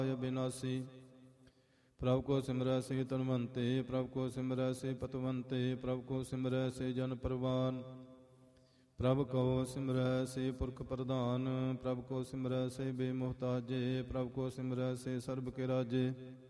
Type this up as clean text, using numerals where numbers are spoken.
ਅਬਿਨਾਸੀ। ਪ੍ਰਭ ਕੋ ਸਿਮਰੈ ਸੇ ਧਨਵੰਤੇ, ਪ੍ਰਭ ਕੋ ਸਿਮਰੈ ਸੇ ਪਤਵੰਤੇ, ਪ੍ਰਭ ਕੋ ਸਿਮਰੈ ਸੇ ਜਨ ਪਰਵਾਨ। ਪ੍ਰਭ ਕੋ ਸਿਮਰੈ ਸੇ ਪੁਰਖ ਪ੍ਰਧਾਨ, ਪ੍ਰਭ ਕੋ ਸਿਮਰੈ ਸੇ ਬੇਮੁਹਤਾਜੇ, ਪ੍ਰਭ ਕੋ ਸਿਮਰੈ ਸੇ ਸਰਬ ਕੇ ਰਾਜੇ।